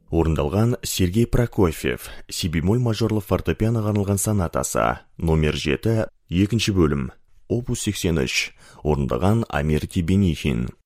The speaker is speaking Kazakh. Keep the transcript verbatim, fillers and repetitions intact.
Орындалған Сергей Прокофьев, си бемоль мажорлы фортепианоға арналған сонатасы, номер жеті, екінші бөлім, опус сексен үш, орындаған Амирти Бенихин.